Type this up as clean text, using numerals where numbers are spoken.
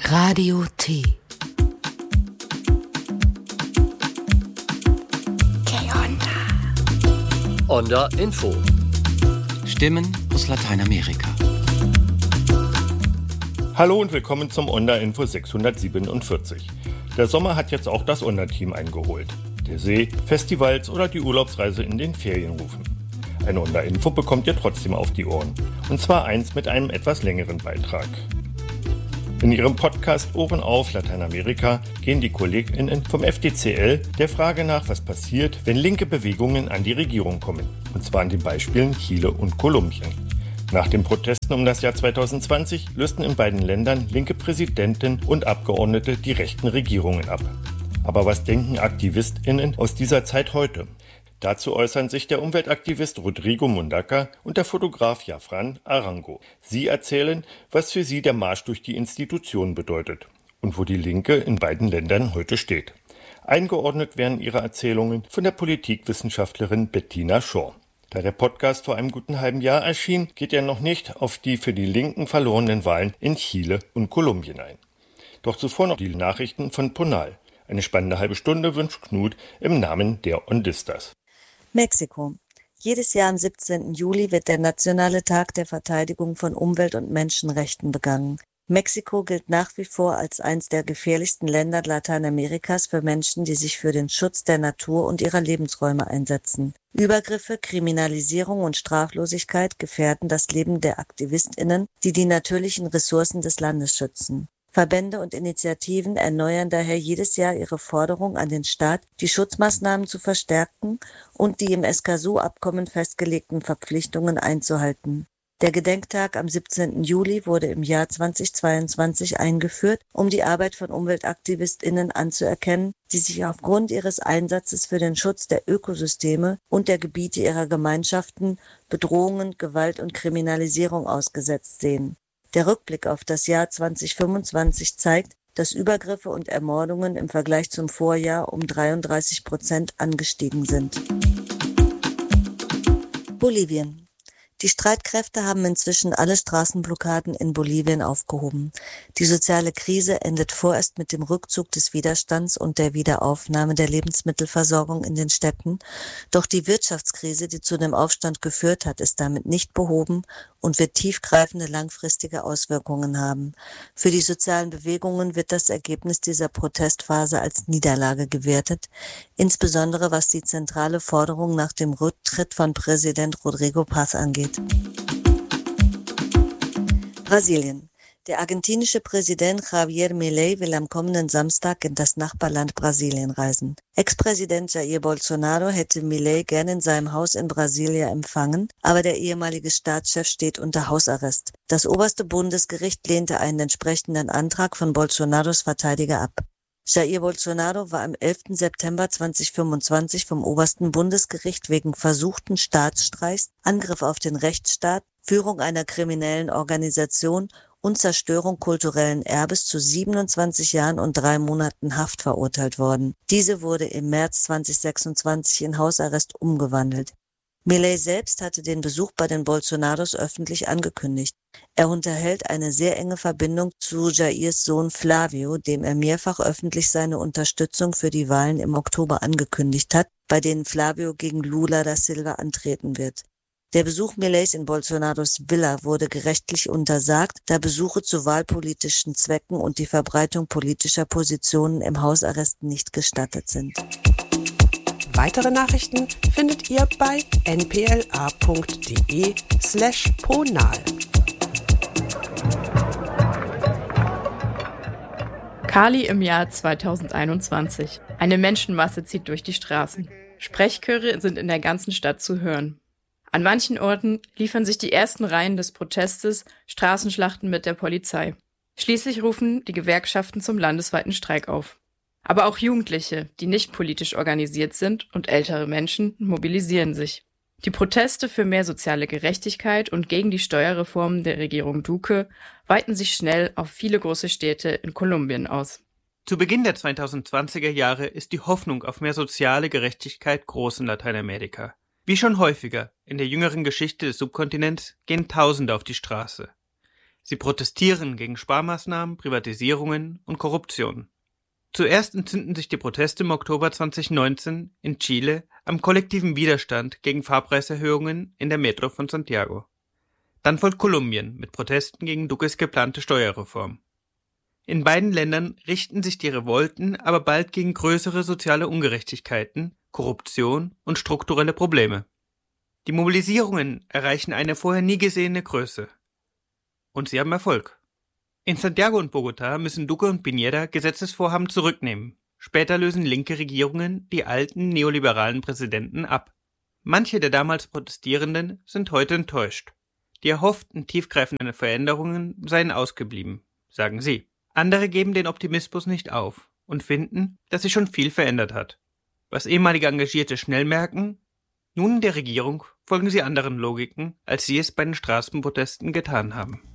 Radio T. Onda Info. Stimmen aus Lateinamerika. Hallo und willkommen zum Onda Info 647. Der Sommer hat jetzt auch das Onda-Team eingeholt. Der See, Festivals oder die Urlaubsreise in den Ferien rufen. Eine Onda Info bekommt ihr trotzdem auf die Ohren. Und zwar eins mit einem etwas längeren Beitrag. In ihrem Podcast Ohren auf Lateinamerika gehen die KollegInnen vom FDCL der Frage nach, was passiert, wenn linke Bewegungen an die Regierung kommen. Und zwar an den Beispielen Chile und Kolumbien. Nach den Protesten um das Jahr 2020 lösten in beiden Ländern linke Präsidenten und Abgeordnete die rechten Regierungen ab. Aber was denken AktivistInnen aus dieser Zeit heute? Dazu äußern sich der Umweltaktivist Rodrigo Mundaca und der Fotograf Jafran Arango. Sie erzählen, was für sie der Marsch durch die Institutionen bedeutet und wo die Linke in beiden Ländern heute steht. Eingeordnet werden ihre Erzählungen von der Politikwissenschaftlerin Bettina Shaw. Da der Podcast vor einem guten halben Jahr erschien, geht er noch nicht auf die für die Linken verlorenen Wahlen in Chile und Kolumbien ein. Doch zuvor noch die Nachrichten von Ponal. Eine spannende halbe Stunde wünscht Knut im Namen der Ondistas. Mexiko. Jedes Jahr am 17. Juli wird der Nationale Tag der Verteidigung von Umwelt- und Menschenrechten begangen. Mexiko gilt nach wie vor als eines der gefährlichsten Länder Lateinamerikas für Menschen, die sich für den Schutz der Natur und ihrer Lebensräume einsetzen. Übergriffe, Kriminalisierung und Straflosigkeit gefährden das Leben der AktivistInnen, die die natürlichen Ressourcen des Landes schützen. Verbände und Initiativen erneuern daher jedes Jahr ihre Forderung an den Staat, die Schutzmaßnahmen zu verstärken und die im Escazú-Abkommen festgelegten Verpflichtungen einzuhalten. Der Gedenktag am 17. Juli wurde im Jahr 2022 eingeführt, um die Arbeit von UmweltaktivistInnen anzuerkennen, die sich aufgrund ihres Einsatzes für den Schutz der Ökosysteme und der Gebiete ihrer Gemeinschaften Bedrohungen, Gewalt und Kriminalisierung ausgesetzt sehen. Der Rückblick auf das Jahr 2025 zeigt, dass Übergriffe und Ermordungen im Vergleich zum Vorjahr um 33% angestiegen sind. Bolivien. Die Streitkräfte haben inzwischen alle Straßenblockaden in Bolivien aufgehoben. Die soziale Krise endet vorerst mit dem Rückzug des Widerstands und der Wiederaufnahme der Lebensmittelversorgung in den Städten. Doch die Wirtschaftskrise, die zu dem Aufstand geführt hat, ist damit nicht behoben und wird tiefgreifende langfristige Auswirkungen haben. Für die sozialen Bewegungen wird das Ergebnis dieser Protestphase als Niederlage gewertet, insbesondere was die zentrale Forderung nach dem Rücktritt von Präsident Rodrigo Paz angeht. Brasilien. Der argentinische Präsident Javier Milei will am kommenden Samstag in das Nachbarland Brasilien reisen. Ex-Präsident Jair Bolsonaro hätte Milei gerne in seinem Haus in Brasilia empfangen, aber der ehemalige Staatschef steht unter Hausarrest. Das oberste Bundesgericht lehnte einen entsprechenden Antrag von Bolsonaros Verteidiger ab. Jair Bolsonaro war am 11. September 2025 vom obersten Bundesgericht wegen versuchten Staatsstreichs, Angriff auf den Rechtsstaat, Führung einer kriminellen Organisation und Zerstörung kulturellen Erbes zu 27 Jahren und 3 Monaten Haft verurteilt worden. Diese wurde im März 2026 in Hausarrest umgewandelt. Milei selbst hatte den Besuch bei den Bolsonaros öffentlich angekündigt. Er unterhält eine sehr enge Verbindung zu Jairs Sohn Flavio, dem er mehrfach öffentlich seine Unterstützung für die Wahlen im Oktober angekündigt hat, bei denen Flavio gegen Lula da Silva antreten wird. Der Besuch Mileis in Bolsonaros Villa wurde gerichtlich untersagt, da Besuche zu wahlpolitischen Zwecken und die Verbreitung politischer Positionen im Hausarrest nicht gestattet sind. Weitere Nachrichten findet ihr bei npla.de/ponal. Cali im Jahr 2021. Eine Menschenmasse zieht durch die Straßen. Sprechchöre sind in der ganzen Stadt zu hören. An manchen Orten liefern sich die ersten Reihen des Protestes Straßenschlachten mit der Polizei. Schließlich rufen die Gewerkschaften zum landesweiten Streik auf. Aber auch Jugendliche, die nicht politisch organisiert sind, und ältere Menschen mobilisieren sich. Die Proteste für mehr soziale Gerechtigkeit und gegen die Steuerreformen der Regierung Duque weiten sich schnell auf viele große Städte in Kolumbien aus. Zu Beginn der 2020er Jahre ist die Hoffnung auf mehr soziale Gerechtigkeit groß in Lateinamerika. Wie schon häufiger in der jüngeren Geschichte des Subkontinents gehen Tausende auf die Straße. Sie protestieren gegen Sparmaßnahmen, Privatisierungen und Korruption. Zuerst entzünden sich die Proteste im Oktober 2019 in Chile am kollektiven Widerstand gegen Fahrpreiserhöhungen in der Metro von Santiago. Dann folgt Kolumbien mit Protesten gegen Duques geplante Steuerreform. In beiden Ländern richten sich die Revolten aber bald gegen größere soziale Ungerechtigkeiten, Korruption und strukturelle Probleme. Die Mobilisierungen erreichen eine vorher nie gesehene Größe. Und sie haben Erfolg. In Santiago und Bogotá müssen Duque und Piñera Gesetzesvorhaben zurücknehmen. Später lösen linke Regierungen die alten neoliberalen Präsidenten ab. Manche der damals Protestierenden sind heute enttäuscht. Die erhofften tiefgreifenden Veränderungen seien ausgeblieben, sagen sie. Andere geben den Optimismus nicht auf und finden, dass sich schon viel verändert hat. Was ehemalige Engagierte schnell merken: Nun in der Regierung folgen sie anderen Logiken, als sie es bei den Straßenprotesten getan haben.